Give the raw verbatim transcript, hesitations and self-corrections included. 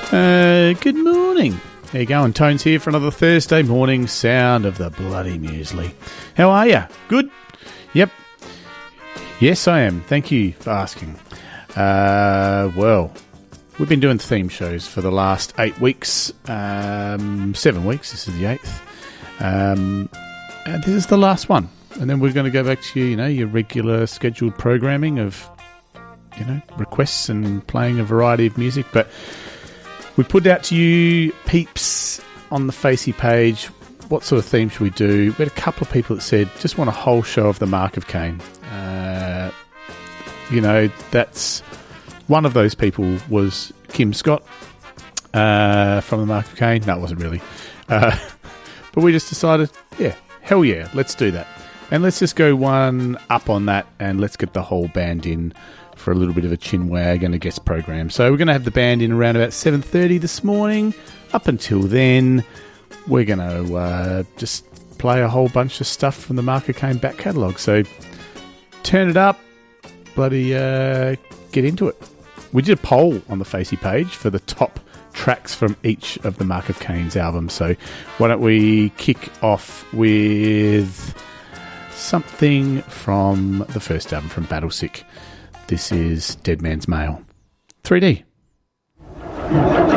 Uh, good morning. How you going? Tones here for another Thursday morning sound of the bloody muesli. How are you? Good? Yep. Yes, I am. Thank you for asking. Uh, well, we've been doing theme shows for the last eight weeks. Um, seven weeks. This is the eighth. Um, and this is the last one. And then we're going to go back to, you know, your regular scheduled programming of, you know, requests and playing a variety of music. But we put out to you peeps on the Facey page, what sort of theme should we do? We had a couple of people that said, just want a whole show of the Mark of Cain. Uh, you know, that's one of those people was Kim Scott uh, from the Mark of Cain. No, it wasn't really. Uh, but we just decided, yeah, hell yeah, let's do that. And let's just go one up on that and let's get the whole band in for a little bit of a chin wag and a guest program. So we're going to have the band in around about seven thirty this morning. Up until then, we're going to uh, just play a whole bunch of stuff from the Mark of Cain back catalogue. So turn it up, bloody uh, get into it. We did a poll on the Facey page for the top tracks from each of the Mark of Cain's albums. So why don't we kick off with something from the first album, from Battlesick. This is Dead Man's Mail. three D.